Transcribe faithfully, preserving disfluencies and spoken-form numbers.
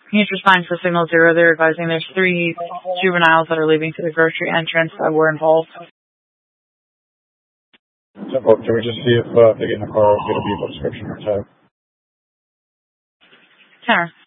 Can you just respond for signal zero? They're advising there's three juveniles that are leaving to the grocery entrance that were involved. Tempo, can we just see if uh, they get in the car, get a vehicle description or tag? Tanner.